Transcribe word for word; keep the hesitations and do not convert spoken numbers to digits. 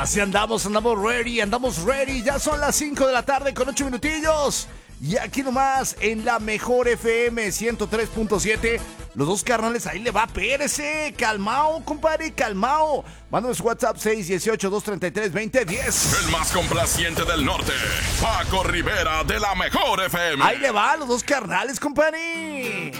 Así andamos, andamos ready, andamos ready. Ya son las cinco de la tarde con ocho minutillos. Y aquí nomás en la mejor F M ciento tres punto siete. Los dos carnales, ahí le va, espérese. Calmao, compadre, calmao. Mándanos WhatsApp seis uno ocho, dos tres tres, dos cero uno cero. El más complaciente del norte, Paco Rivera de la mejor F M. Ahí le va, los dos carnales, compadre.